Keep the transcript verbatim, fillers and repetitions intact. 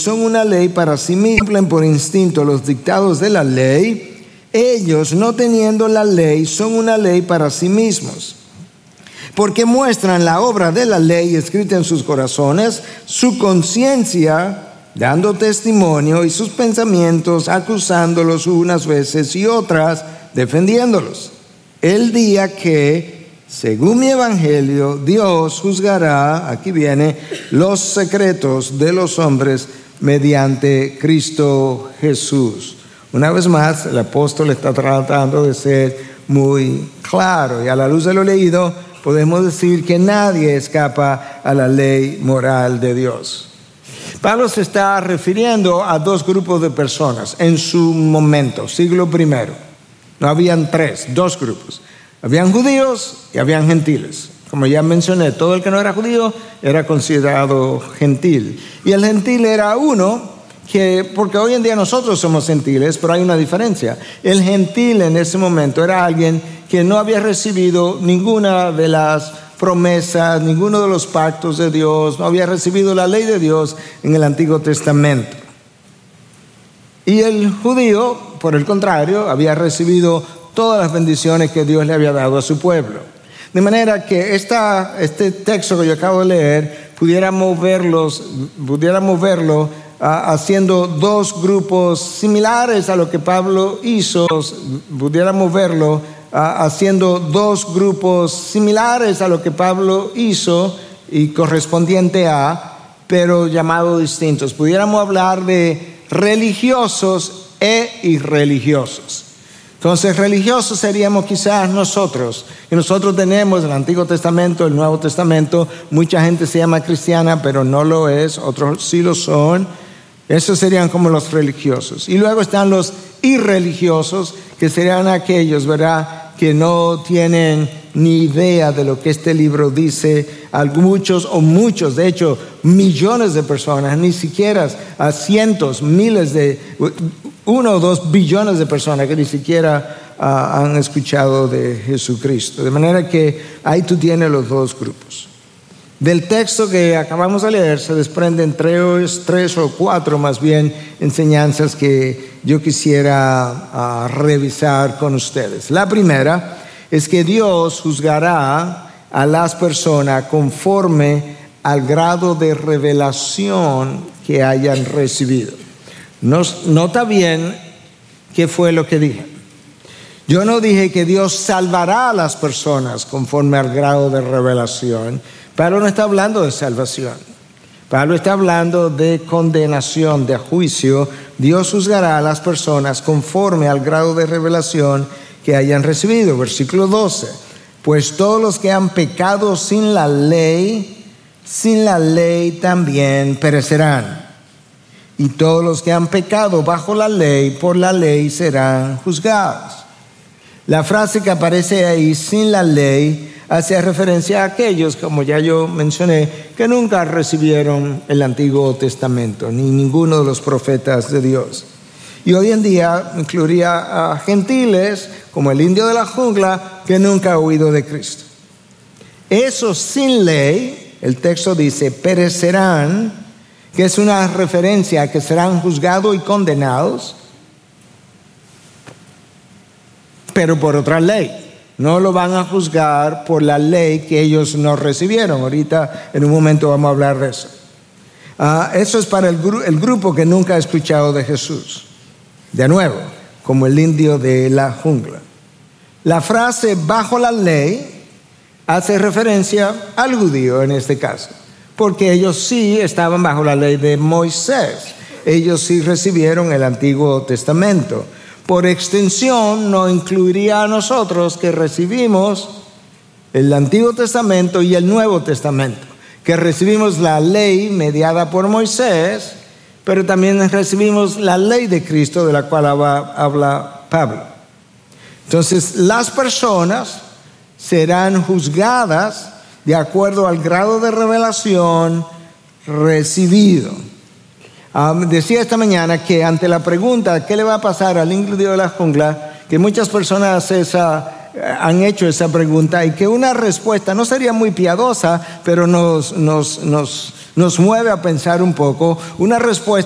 son una ley para sí mismos, cumplen por instinto los dictados de la ley. Ellos, no teniendo la ley, son una ley para sí mismos, porque muestran la obra de la ley escrita en sus corazones, su conciencia dando testimonio y sus pensamientos acusándolos unas veces y otras defendiéndolos. El día que, según mi evangelio, Dios juzgará, aquí viene, los secretos de los hombres mediante Cristo Jesús. Una vez más, el apóstol está tratando de ser muy claro, y a la luz de lo leído podemos decir que nadie escapa a la ley moral de Dios. Pablo se está refiriendo a dos grupos de personas en su momento, siglo primero. No habían tres, dos grupos. Habían judíos y habían gentiles. Como ya mencioné, todo el que no era judío era considerado gentil. Y el gentil era uno que, porque hoy en día nosotros somos gentiles, pero hay una diferencia. El gentil en ese momento era alguien que no había recibido ninguna de las promesas, ninguno de los pactos de Dios, no había recibido la ley de Dios en el Antiguo Testamento. Y el judío, por el contrario, había recibido todas las bendiciones que Dios le había dado a su pueblo. De manera que esta, este texto que yo acabo de leer, pudiéramos verlos, pudiéramos verlo uh, haciendo dos grupos similares a lo que Pablo hizo, pudiéramos verlo uh, haciendo dos grupos similares a lo que Pablo hizo y correspondiente a, pero llamados distintos. Pudiéramos hablar de religiosos e irreligiosos. Entonces, religiosos seríamos quizás nosotros, y nosotros tenemos el Antiguo Testamento, el Nuevo Testamento. Mucha gente se llama cristiana, pero no lo es, otros sí lo son. Esos serían como los religiosos. Y luego están los irreligiosos, que serían aquellos, ¿verdad?, que no tienen ni idea de lo que este libro dice. Muchos o muchos, de hecho, millones de personas, ni siquiera a cientos, miles de, uno o dos billones de personas que ni siquiera uh, han escuchado de Jesucristo. De manera que ahí tú tienes los dos grupos. Del texto que acabamos de leer se desprenden tres, tres o cuatro más bien enseñanzas que yo quisiera uh, revisar con ustedes. La primera es que Dios juzgará a las personas conforme al grado de revelación que hayan recibido. Nos, nota bien qué fue lo que dije. Yo no dije que Dios salvará a las personas conforme al grado de revelación. Pablo no está hablando de salvación. Pablo está hablando de condenación, de juicio. Dios juzgará a las personas conforme al grado de revelación que hayan recibido. Versículo doce. Pues todos los que han pecado sin la ley, sin la ley también perecerán. Y todos los que han pecado bajo la ley, por la ley serán juzgados. La frase que aparece ahí, sin la ley, hace referencia a aquellos, como ya yo mencioné, que nunca recibieron el Antiguo Testamento, ni ninguno de los profetas de Dios. Y hoy en día incluiría a gentiles, como el indio de la jungla, que nunca ha oído de Cristo. Esos sin ley, el texto dice, perecerán, que es una referencia a que serán juzgados y condenados, pero por otra ley. No lo van a juzgar por la ley que ellos no recibieron. Ahorita, en un momento, vamos a hablar de eso. Uh, eso es para el, gru- el grupo que nunca ha escuchado de Jesús. De nuevo, como el indio de la jungla. La frase bajo la ley hace referencia al judío en este caso, porque ellos sí estaban bajo la ley de Moisés. Ellos sí recibieron el Antiguo Testamento. Por extensión, no incluiría a nosotros que recibimos el Antiguo Testamento y el Nuevo Testamento, que recibimos la ley mediada por Moisés, pero también recibimos la ley de Cristo, de la cual habla Pablo. Entonces, las personas serán juzgadas de acuerdo al grado de revelación recibido. Um, decía esta mañana que ante la pregunta ¿qué le va a pasar al indio de la jungla?, que muchas personas esa, han hecho esa pregunta, y que una respuesta no sería muy piadosa, pero nos, nos, nos, nos mueve a pensar un poco. Una respuesta